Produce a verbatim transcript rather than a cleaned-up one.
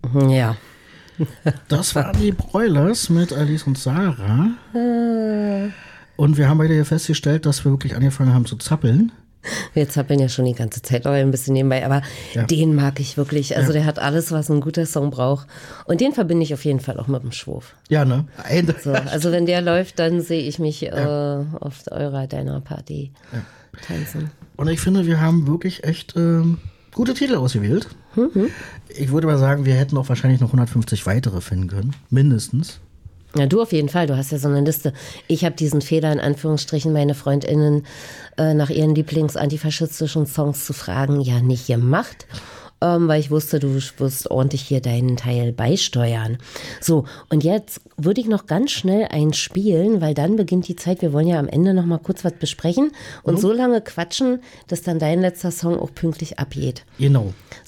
Ja. Das waren die Broilers mit Alice und Sarah. Und wir haben beide hier festgestellt, dass wir wirklich angefangen haben zu zappeln. Wir zappeln ja schon die ganze Zeit auch ein bisschen nebenbei, aber ja. Den mag ich wirklich. Also ja. Der hat alles, was ein guter Song braucht. Und den verbinde ich auf jeden Fall auch mit dem Schwurf. Ja, ne? Ein, so, also wenn der läuft, dann sehe ich mich ja. äh, auf eurer, deiner Party ja. tanzen. Und ich finde, wir haben wirklich echt äh, gute Titel ausgewählt. Mhm. Ich würde mal sagen, wir hätten auch wahrscheinlich noch hundertfünfzig weitere finden können. Mindestens. Ja, du auf jeden Fall, du hast ja so eine Liste. Ich habe diesen Fehler, in Anführungsstrichen, meine FreundInnen äh, nach ihren Lieblings-antifaschistischen Songs zu fragen, ja nicht gemacht, ähm, weil ich wusste, du wirst ordentlich hier deinen Teil beisteuern. So, und jetzt würde ich noch ganz schnell einspielen, weil dann beginnt die Zeit, wir wollen ja am Ende noch mal kurz was besprechen und mhm. so lange quatschen, dass dann dein letzter Song auch pünktlich abgeht. Genau.